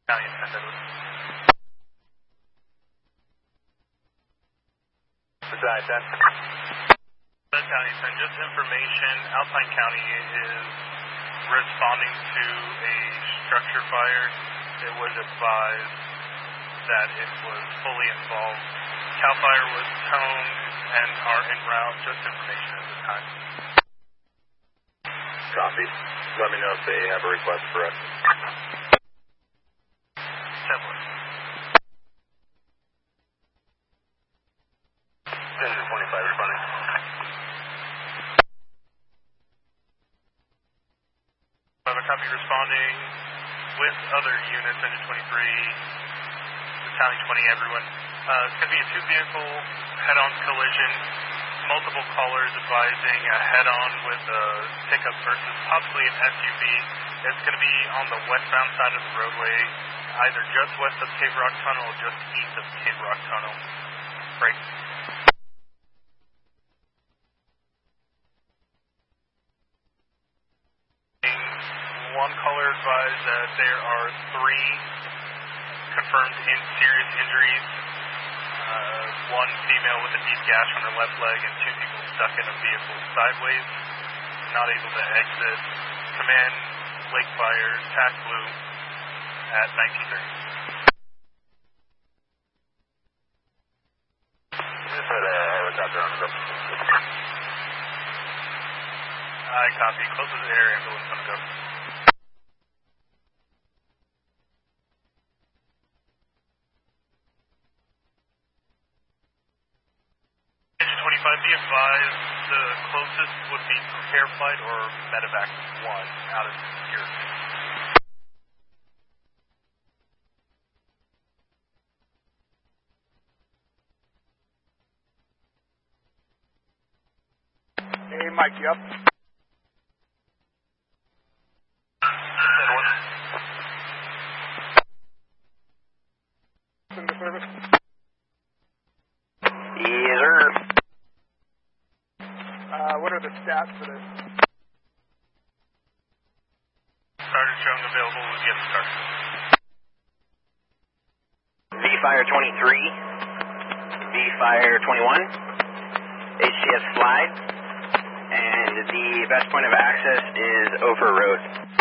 County intended. Design 10. County 10, just information, Alpine County is responding to a structure fire. It was advised that it was fully involved. CAL FIRE was toned and are en route, just information at this time. Copy. Let me know if they have a request for us. 10-1. 10-25 responding. I have a copy responding with other units, Engine 23, Battalion 20, everyone. It's going to be a two-vehicle head-on collision. Multiple callers advising a head-on with a pickup versus possibly an SUV. It's going to be on the westbound side of the roadway, either just west of Cave Rock Tunnel or just east of Cave Rock Tunnel. Break. One caller advised that there are 3 confirmed serious injuries. One female with a deep gash on her left leg and 2 people stuck in a vehicle sideways, not able to exit. Command Lake Fire, TAC Blue at 1930. Just put a helicopter on the go. I copy. Close to the air ambulance on the go. Engine 25, be advised the closest would be Prepare Flight or Medevac 1 out of here. Hey, Mike, you up? Into service? Yes, sir. What are the stats for this? Started showing available. We'll get started. V-Fire 23, V-Fire 21, HTS slide, and the best point of access is Ophir Road.